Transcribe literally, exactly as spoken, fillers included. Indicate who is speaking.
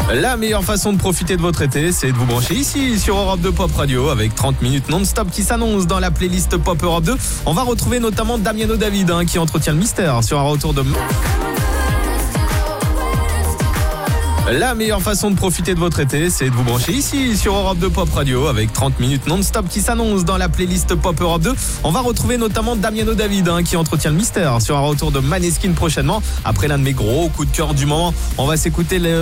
Speaker 1: La meilleure façon de profiter de votre été, c'est de vous brancher ici sur Europe deux Pop Radio avec trente minutes non-stop qui s'annoncent dans la playlist Pop Europe deux. On va retrouver notamment Damiano David hein, qui entretient le mystère sur un retour de... La meilleure façon de profiter de votre été, c'est de vous brancher ici sur Europe deux Pop Radio avec trente minutes non-stop qui s'annoncent dans la playlist Pop Europe deux. On va retrouver notamment Damiano David hein, qui entretient le mystère sur un retour de Maneskin prochainement. Après l'un de mes gros coups de cœur du moment, on va s'écouter le